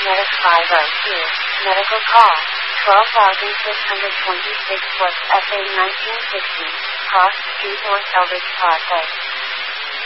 Medic 502. Medical call. 12,626 West FA 1960. Cross Street North Eldridge Plaza.